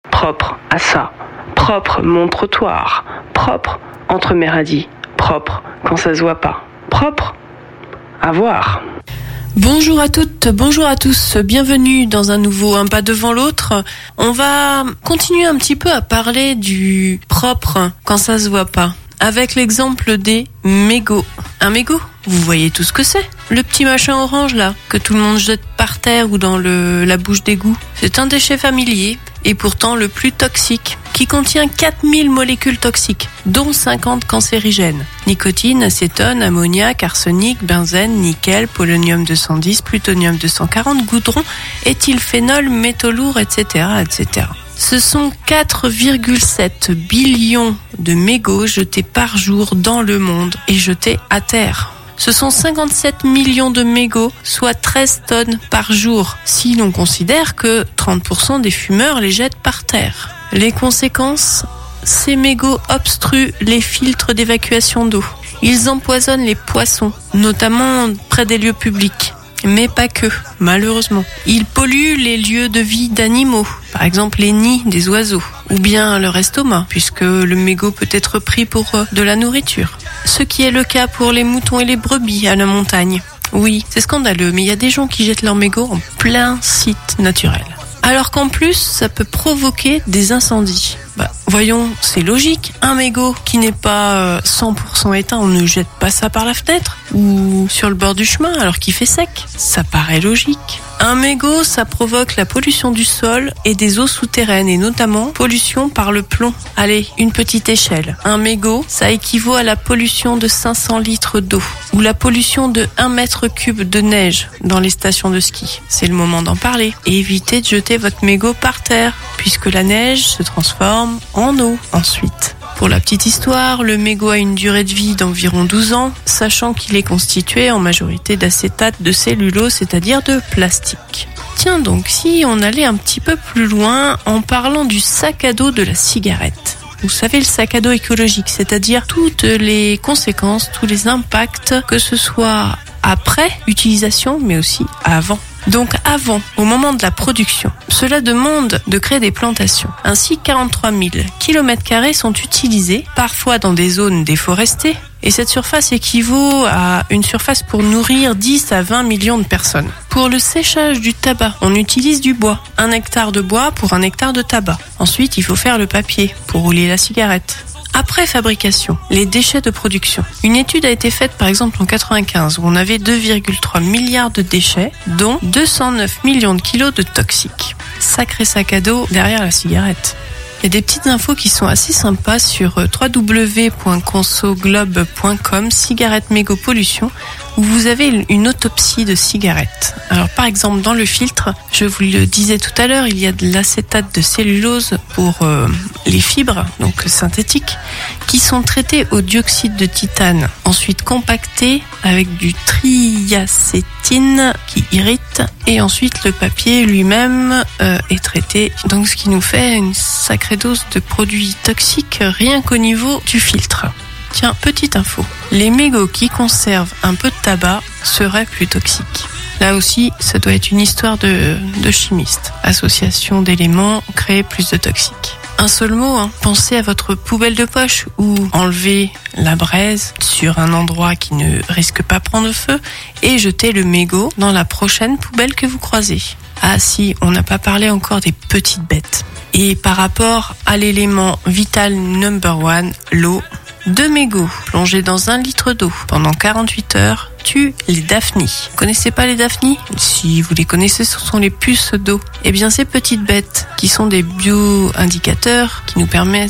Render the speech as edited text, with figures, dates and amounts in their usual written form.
propre à ça, propre mon trottoir, propre entre mes radis, propre quand ça se voit pas, propre à voir. Bonjour à toutes, bonjour à tous, bienvenue dans un nouveau Un pas devant l'autre. On va continuer un petit peu à parler du propre quand ça se voit pas, avec l'exemple des mégots. Un mégot, vous voyez tout ce que c'est. Le petit machin orange là, que tout le monde jette par terre ou dans la bouche d'égout. C'est un déchet familier et pourtant le plus toxique, qui contient 4000 molécules toxiques, dont 50 cancérigènes. Nicotine, acétone, ammoniac, arsenic, benzène, nickel, polonium 210, plutonium 240, goudron, éthylphénol, métaux lourds, etc., etc. Ce sont 4,7 billions de mégots jetés par jour dans le monde et jetés à terre. Ce sont 57 millions de mégots, soit 13 tonnes par jour, si l'on considère que 30% des fumeurs les jettent par terre. Les conséquences, ces mégots obstruent les filtres d'évacuation d'eau. Ils empoisonnent les poissons, notamment près des lieux publics. Mais pas que, malheureusement. Ils polluent les lieux de vie d'animaux, par exemple les nids des oiseaux, ou bien leur estomac, puisque le mégot peut être pris pour de la nourriture. Ce qui est le cas pour les moutons et les brebis à la montagne. Oui, c'est scandaleux, mais il y a des gens qui jettent leurs mégots en plein site naturel. Alors qu'en plus, ça peut provoquer des incendies. Voyons, c'est logique. Un mégot qui n'est pas 100% éteint, on ne jette pas ça par la fenêtre ou sur le bord du chemin alors qu'il fait sec. Ça paraît logique. Un mégot, ça provoque la pollution du sol et des eaux souterraines et notamment pollution par le plomb. Allez, une petite échelle. Un mégot, ça équivaut à la pollution de 500 litres d'eau ou la pollution de 1 mètre cube de neige dans les stations de ski. C'est le moment d'en parler. Et évitez de jeter votre mégot par terre puisque la neige se transforme en eau ensuite. Pour la petite histoire, le mégot a une durée de vie d'environ 12 ans, sachant qu'il est constitué en majorité d'acétate de cellulose, c'est-à-dire de plastique. Tiens donc, si on allait un petit peu plus loin en parlant du sac à dos de la cigarette. Vous savez, le sac à dos écologique, c'est-à-dire toutes les conséquences, tous les impacts, que ce soit après utilisation, mais aussi avant. Donc avant, au moment de la production, cela demande de créer des plantations. Ainsi, 43 000 km² sont utilisés, parfois dans des zones déforestées, et cette surface équivaut à une surface pour nourrir 10 à 20 millions de personnes. Pour le séchage du tabac, on utilise du bois. 1 hectare de bois pour 1 hectare de tabac. Ensuite, il faut faire le papier pour rouler la cigarette. Après fabrication, les déchets de production. Une étude a été faite par exemple en 95 où on avait 2,3 milliards de déchets, dont 209 millions de kilos de toxiques. Sacré sac à dos derrière la cigarette. Il y a des petites infos qui sont assez sympas sur www.consoglobe.com, cigarette mégot pollution, où vous avez une autopsie de cigarettes. Alors par exemple dans le filtre, je vous le disais tout à l'heure, il y a de l'acétate de cellulose pour les fibres, donc synthétiques, qui sont traitées au dioxyde de titane, ensuite compactées avec du triacétine qui irrite, et ensuite le papier lui-même est traité, donc ce qui nous fait une sacrée dose de produits toxiques rien qu'au niveau du filtre. Tiens, petite info, les mégots qui conservent un peu de tabac seraient plus toxiques. Là aussi, ça doit être une histoire de chimiste. Association d'éléments créer plus de toxiques. Un seul mot, pensez à votre poubelle de poche ou enlevez la braise sur un endroit qui ne risque pas prendre feu et jetez le mégot dans la prochaine poubelle que vous croisez. Ah si, on n'a pas parlé encore des petites bêtes. Et par rapport à l'élément vital number 1, l'eau, 2 mégots plongés dans 1 litre d'eau pendant 48 heures tuent les daphnies. Vous connaissez pas les daphnies ? Si vous les connaissez, ce sont les puces d'eau. Eh bien, ces petites bêtes qui sont des bio-indicateurs qui nous permettent